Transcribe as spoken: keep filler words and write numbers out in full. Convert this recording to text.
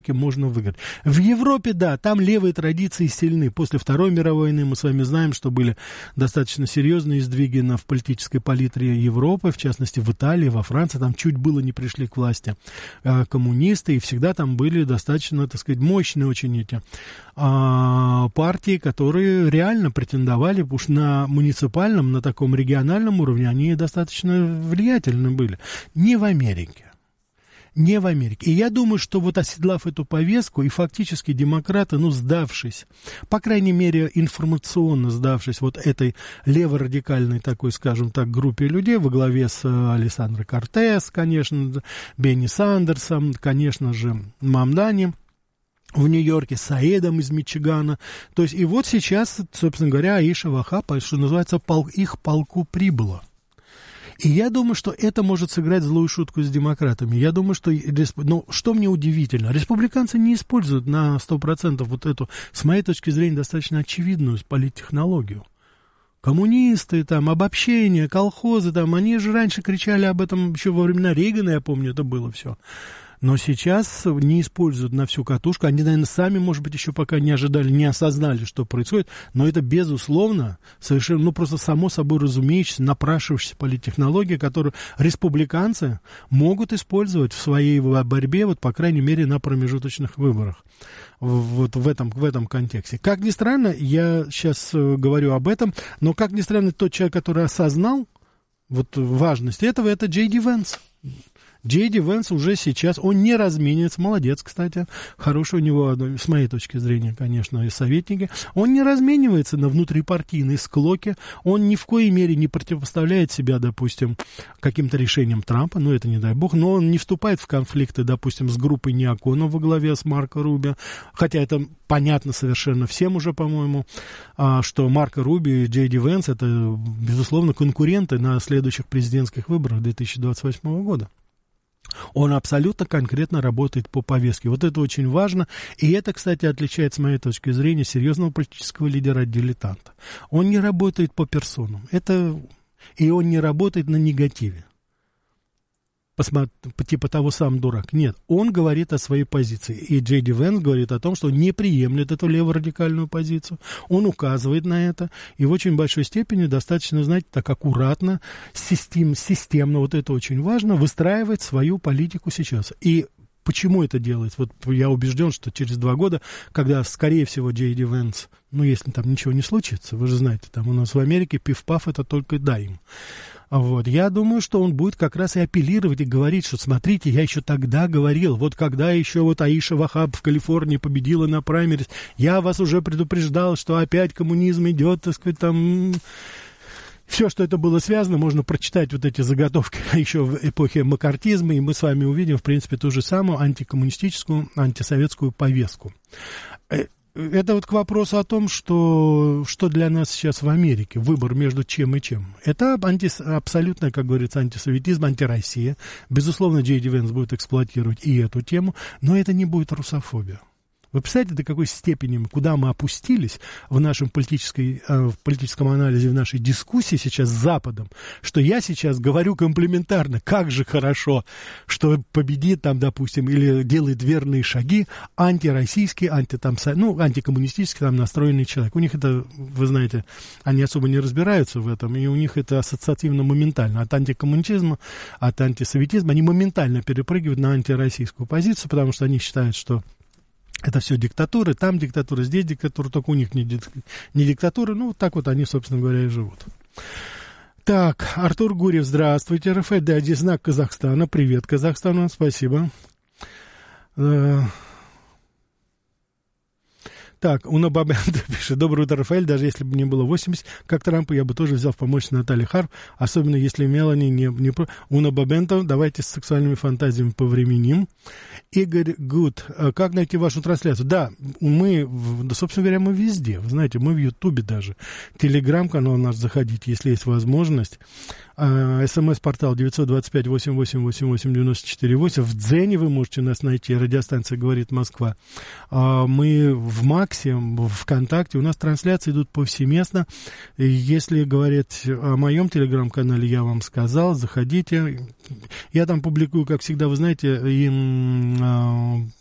можно выиграть. В Европе, да, там левые традиции сильны. После Второй мировой войны мы с вами знаем, что были достаточно серьезные сдвиги на, в политической палитре Европы, в частности, в Италии, во Франции. Там чуть было не пришли к власти э, коммунисты, и всегда там были достаточно, так сказать, мощные очень эти э, партии, которые реально претендовали, уж на муниципальном, на таком региональном уровне, они достаточно влиятельны были. Не в Америке. Не в Америке. И я думаю, что вот оседлав эту повестку, и фактически демократы, ну, сдавшись, по крайней мере, информационно сдавшись вот этой леворадикальной такой, скажем так, группе людей во главе с Алессандро Кортес, конечно, Бенни Сандерсом, конечно же, Мамдани в Нью-Йорке, Саэдом из Мичигана. То есть, и вот сейчас, собственно говоря, Аиша Вахаб, что называется, пол, их полку прибыло. И я думаю, что это может сыграть злую шутку с демократами. Я думаю, что... Ну, что мне удивительно, республиканцы не используют на сто процентов вот эту, с моей точки зрения, достаточно очевидную политтехнологию. Коммунисты, там, обобщения, колхозы, там, они же раньше кричали об этом еще во времена Рейгана, я помню, это было все. Но сейчас не используют на всю катушку. Они, наверное, сами, может быть, еще пока не ожидали, не осознали, что происходит. Но это, безусловно, совершенно, ну, просто само собой разумеющаяся, напрашивающаяся политтехнология, которую республиканцы могут использовать в своей борьбе, вот, по крайней мере, на промежуточных выборах. Вот в этом, в этом контексте. Как ни странно, я сейчас говорю об этом, но, как ни странно, тот человек, который осознал вот важность этого, это Джей Ди Венс. Джей Ди Венс уже сейчас, он не разменивается, молодец, кстати, хороший у него, с моей точки зрения, конечно, и советники, он не разменивается на внутрипартийные склоки, он ни в коей мере не противопоставляет себя, допустим, каким-то решениям Трампа, ну, это не дай бог, но он не вступает в конфликты, допустим, с группой неоконов во главе с Марко Рубио, хотя это понятно совершенно всем уже, по-моему, что Марко Рубио и Джей Ди Венс это, безусловно, конкуренты на следующих президентских выборах две тысячи двадцать восьмого года. Он абсолютно конкретно работает по повестке. Вот это очень важно. И это, кстати, отличает, с моей точки зрения, серьезного политического лидера от дилетанта. Он не работает по персонам. Это... И он не работает на негативе. Посмотри, типа того, сам дурак. Нет, он говорит о своей позиции. И Джей Ди Венс говорит о том, что он не приемлет эту леворадикальную позицию. Он указывает на это. И в очень большой степени достаточно, знаете, так аккуратно, систем, системно, вот это очень важно, выстраивать свою политику сейчас. И почему это делается? Вот я убежден, что через два года, когда, скорее всего, Джей Ди Венс, ну, если там ничего не случится, вы же знаете, там у нас в Америке пиф-паф, это только дай им. Вот. Я думаю, что он будет как раз и апеллировать, и говорить, что, смотрите, я еще тогда говорил, вот когда еще вот Аиша Вахаб в Калифорнии победила на праймерис, я вас уже предупреждал, что опять коммунизм идет, так сказать, там... Все, что это было связано, можно прочитать вот эти заготовки еще в эпохе маккартизма, и мы с вами увидим, в принципе, ту же самую антикоммунистическую, антисоветскую повестку. Это вот к вопросу о том, что, что для нас сейчас в Америке, выбор между чем и чем. Это анти, абсолютно, как говорится, антисоветизм, антироссия. Безусловно, Джей Ди Венс будет эксплуатировать и эту тему, но это не будет русофобия. Вы представляете, до какой степени, куда мы опустились в нашем политической, в политическом анализе, в нашей дискуссии сейчас с Западом, что я сейчас говорю комплиментарно, как же хорошо, что победит там, допустим, или делает верные шаги антироссийский, анти, там, ну, антикоммунистический там настроенный человек. У них это, вы знаете, они особо не разбираются в этом, и у них это ассоциативно моментально. От антикоммунизма, от антисоветизма они моментально перепрыгивают на антироссийскую позицию, потому что они считают, что это все диктатуры, там диктатура, здесь диктатура, только у них не, не диктатура. Ну, вот так вот они, собственно говоря, и живут. Так, Артур Гурьев, здравствуйте. РФ, да, здесь знак Казахстана. Привет, Казахстану, спасибо. Так, Уна Бабента пишет: доброе утро, Рафаэль, даже если бы мне было восемьдесят, как Трампа, я бы тоже взял в помощь Натальи Харп, особенно если Мелани не... не... Уна Бабента, давайте с сексуальными фантазиями повременим. Игорь Гуд, как найти вашу трансляцию? Да, мы, да, собственно говоря, мы везде, вы знаете, мы в Ютубе даже, Телеграм-канал наш, заходите, если есть возможность. СМС-портал девять два пять восемь восемь восемь восемь девять четыре восемь. В Дзене вы можете нас найти, радиостанция «Говорит Москва». Мы в Максе, в ВКонтакте, у нас трансляции идут повсеместно. Если говорить о моем телеграм-канале, я вам сказал, заходите. Я там публикую, как всегда, вы знаете, и